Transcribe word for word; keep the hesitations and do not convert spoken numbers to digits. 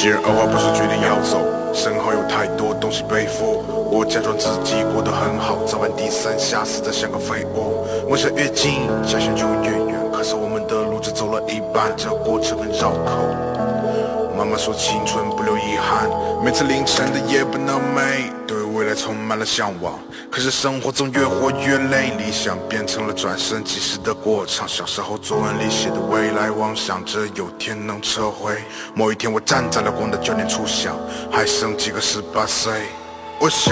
既然二话不说决定要走，身后有太多东西背负，我假装自己过得很好，早晚低三下死得像个废物。梦想越近，家乡就越远，可是我们的路只走了一半，这过程很绕口。妈妈说青春不留遗憾，每次凌晨的夜不能寐，对未来充满了向往。可是生活总越活越累，理想变成了转身即逝的过场。小时候作文里写的未来妄想着有天能撤回，某一天我站在了光的九点初晓，还剩几个十八岁。我想